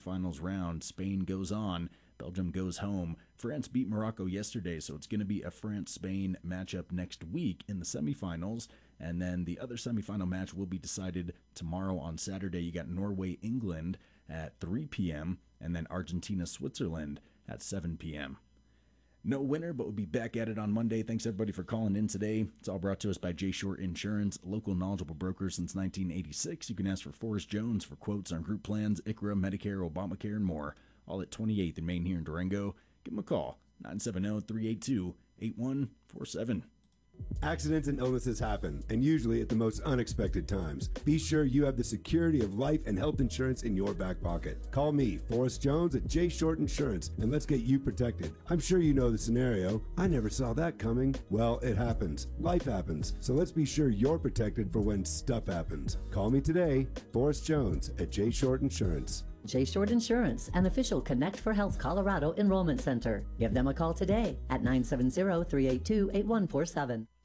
quarterfinals round. Spain goes on. Belgium goes home. France beat Morocco yesterday, so it's going to be a France-Spain matchup next week in the semifinals. And then the other semifinal match will be decided tomorrow on Saturday. You got Norway-England at 3 p.m. and then Argentina-Switzerland at 7 p.m. No winner, but we'll be back at it on Monday. Thanks, everybody, for calling in today. It's all brought to us by Jay Short Insurance, local knowledgeable broker since 1986. You can ask for Forrest Jones for quotes on group plans, ICHRA, Medicare, Obamacare, and more. All at 28th and Main here in Durango. Give them a call, 970-382-8147. Accidents and illnesses happen, and usually at the most unexpected times. Be sure you have the security of life and health insurance in your back pocket. Call me, Forrest Jones at J Short Insurance, and let's get you protected. I'm sure you know the scenario. I never saw that coming. Well, it happens. Life happens. So let's be sure you're protected for when stuff happens. Call me today, Forrest Jones at J Short Insurance. J Short Insurance, an official Connect for Health Colorado enrollment center. Give them a call today at 970-382-8147.